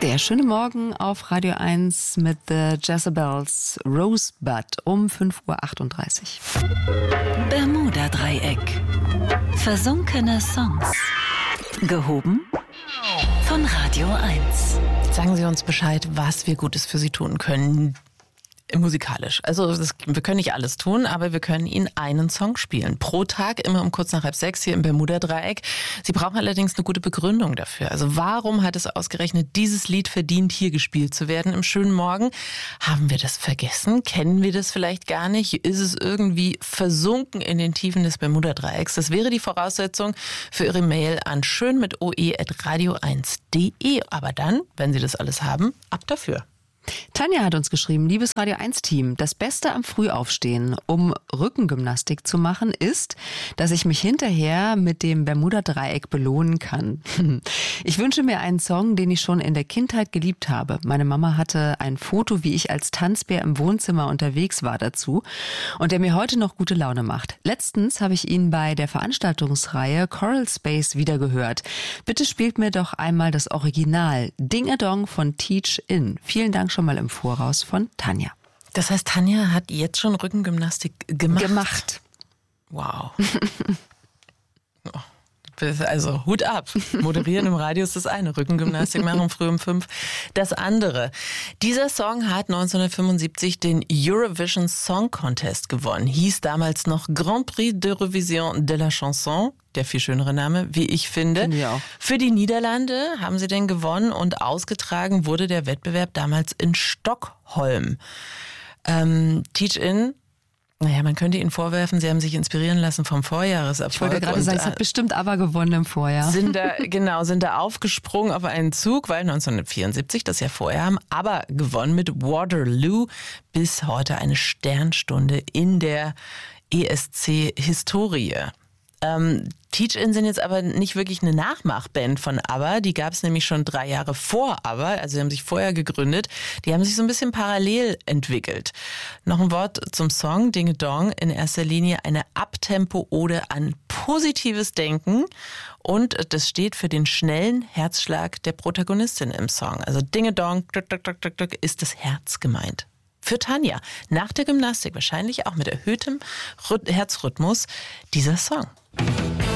Der schöne Morgen auf Radio 1 mit The Jezebels Rosebud um 5.38 Uhr. Bermuda-Dreieck. Versunkene Songs. Gehoben von Radio 1. Sagen Sie uns Bescheid, was wir Gutes für Sie tun können. Musikalisch. Also wir können nicht alles tun, aber wir können Ihnen einen Song spielen. Pro Tag, immer um kurz nach 5:30 hier im Bermuda-Dreieck. Sie brauchen allerdings eine gute Begründung dafür. Also warum hat es ausgerechnet dieses Lied verdient, hier gespielt zu werden im schönen Morgen? Haben wir das vergessen? Kennen wir das vielleicht gar nicht? Ist es irgendwie versunken in den Tiefen des Bermuda-Dreiecks? Das wäre die Voraussetzung für Ihre Mail an schön@radio1.de. Aber dann, wenn Sie das alles haben, ab dafür. Tanja hat uns geschrieben, liebes Radio 1-Team, das Beste am Frühaufstehen, um Rückengymnastik zu machen, ist, dass ich mich hinterher mit dem Bermuda-Dreieck belohnen kann. Ich wünsche mir einen Song, den ich schon in der Kindheit geliebt habe. Meine Mama hatte ein Foto, wie ich als Tanzbär im Wohnzimmer unterwegs war dazu und der mir heute noch gute Laune macht. Letztens habe ich ihn bei der Veranstaltungsreihe Choral Space wieder gehört. Bitte spielt mir doch einmal das Original Ding-a-Dong von Teach In. Vielen Dank schon mal im Voraus von Tanja. Das heißt, Tanja hat jetzt schon Rückengymnastik gemacht? Wow. Also Hut ab. Moderieren im Radio ist das eine. Rückengymnastik machen früh um 5 das andere. Dieser Song hat 1975 den Eurovision Song Contest gewonnen. Hieß damals noch Grand Prix d'Eurovision de la Chanson. Der viel schönere Name, wie ich finde. Finde ich auch. Für die Niederlande haben sie den gewonnen und ausgetragen wurde der Wettbewerb damals in Stockholm. Teach In. Naja, man könnte Ihnen vorwerfen, Sie haben sich inspirieren lassen vom Vorjahreserfolg. Ich wollte gerade sagen, es hat bestimmt aber gewonnen im Vorjahr. Sind da aufgesprungen auf einen Zug, weil 1974, das Jahr vorher, haben aber gewonnen mit Waterloo. Bis heute eine Sternstunde in der ESC-Historie. Teach In sind jetzt aber nicht wirklich eine Nachmachband von ABBA. Die gab es nämlich schon 3 Jahre vor ABBA, also sie haben sich vorher gegründet. Die haben sich so ein bisschen parallel entwickelt. Noch ein Wort zum Song Ding-a-Dong. In erster Linie eine Abtempo-Ode an positives Denken und das steht für den schnellen Herzschlag der Protagonistin im Song. Also Ding-a-Dong ist das Herz gemeint. Für Tanja, nach der Gymnastik wahrscheinlich auch mit erhöhtem Herzrhythmus, dieser Song.